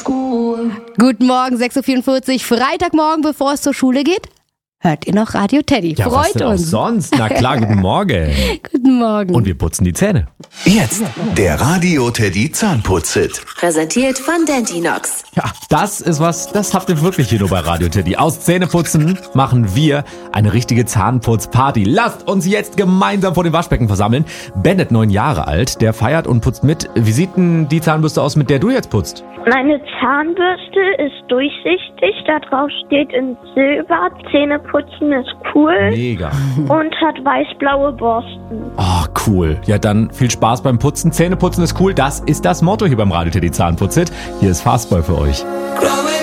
Oldschool. Guten Morgen, 6.44 Uhr, Freitagmorgen, bevor es zur Schule geht. Hört ihr noch Radio Teddy? Ja, Freut was denn uns. auch sonst? Na klar, guten Morgen. Guten Morgen. Und wir putzen die Zähne. Jetzt der Radio Teddy Zahnputz-Hit. Präsentiert von Dentinox. Ja, das ist was, das habt ihr wirklich hier nur bei Radio Teddy. Aus Zähneputzen machen wir eine richtige Zahnputzparty. Lasst uns jetzt gemeinsam vor dem Waschbecken versammeln. Bennett, 9 Jahre alt, der feiert und putzt mit. Wie sieht denn die Zahnbürste aus, mit der du jetzt putzt? Meine Zahnbürste ist durchsichtig, da drauf steht in Silber, Zähneputzen ist cool Mega. und hat weiß-blaue Borsten. Oh, cool. Ja, dann viel Spaß beim Putzen. Zähneputzen ist cool. Das ist das Motto hier beim Radio Teddy Zahnputz-Hit. Hier ist Fastboy für euch.